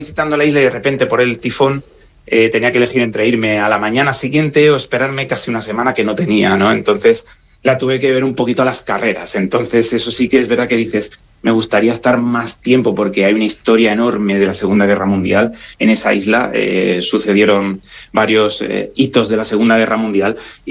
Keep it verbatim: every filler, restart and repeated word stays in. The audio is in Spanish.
visitando la isla y de repente por el tifón eh, tenía que elegir entre irme a la mañana siguiente o esperarme casi una semana que no tenía, ¿no? Entonces la tuve que ver un poquito a las carreras. Entonces eso sí que es verdad que dices, me gustaría estar más tiempo porque hay una historia enorme de la Segunda Guerra Mundial en esa isla. Eh, sucedieron varios eh, hitos de la Segunda Guerra Mundial